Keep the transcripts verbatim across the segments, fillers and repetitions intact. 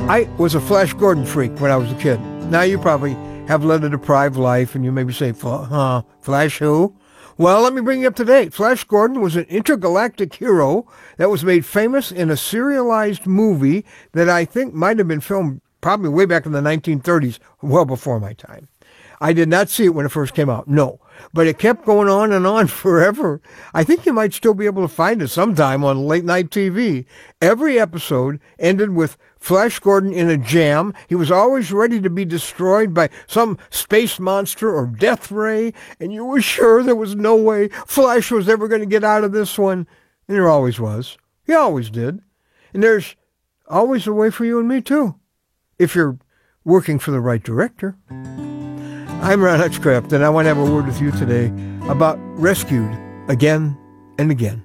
I was a Flash Gordon freak when I was a kid. Now you probably have led a deprived life, and you maybe say, huh, Flash who? Well, let me bring you up to date. Flash Gordon was an intergalactic hero that was made famous in a serialized movie that I think might have been filmed probably way back in the nineteen thirties, well before my time. I did not see it when it first came out, no. But it kept going on and on forever. I think you might still be able to find it sometime on late night T V. Every episode ended with Flash Gordon in a jam. He was always ready to be destroyed by some space monster or death ray, and you were sure there was no way Flash was ever going to get out of this one. And there always was. He always did. And there's always a way for you and me, too, if you're working for the right director. I'm Ron Hutchcraft, and I want to have a word with you today about Rescued Again and Again.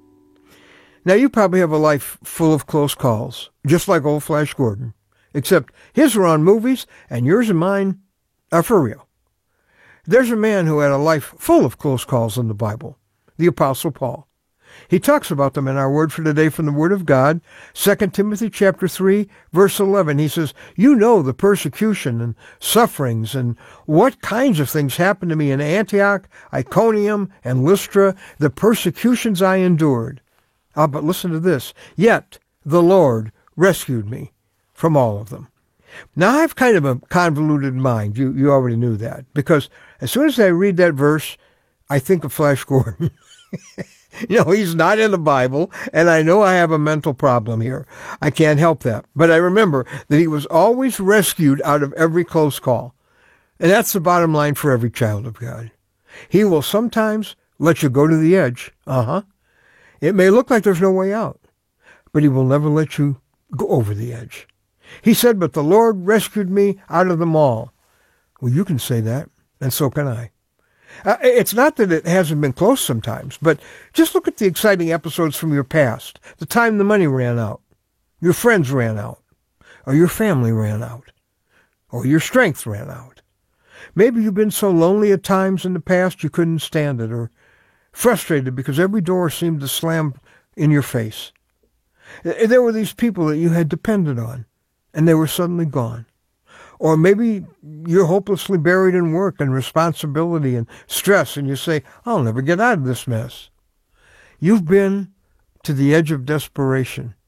Now, you probably have a life full of close calls, just like old Flash Gordon, except his are on movies, and yours and mine are for real. There's a man who had a life full of close calls in the Bible, the Apostle Paul. He talks about them in our word for today from the Word of God, Second Timothy chapter three, verse eleven. He says, you know the persecution and sufferings and what kinds of things happened to me in Antioch, Iconium, and Lystra, the persecutions I endured. Ah, but listen to this. Yet the Lord rescued me from all of them. Now, I have kind of a convoluted mind. You, you already knew that. Because as soon as I read that verse, I think of Flash Gordon. You know, he's not in the Bible, and I know I have a mental problem here. I can't help that. But I remember that he was always rescued out of every close call. And that's the bottom line for every child of God. He will sometimes let you go to the edge. Uh-huh. It may look like there's no way out, but he will never let you go over the edge. He said, but the Lord rescued me out of them all. Well, you can say that, and so can I. Uh, it's not that it hasn't been close sometimes, but just look at the exciting episodes from your past. The time the money ran out, your friends ran out, or your family ran out, or your strength ran out. Maybe you've been so lonely at times in the past you couldn't stand it, or frustrated because every door seemed to slam in your face. There were these people that you had depended on, and they were suddenly gone. Or maybe you're hopelessly buried in work and responsibility and stress, and you say, I'll never get out of this mess. You've been to the edge of desperation,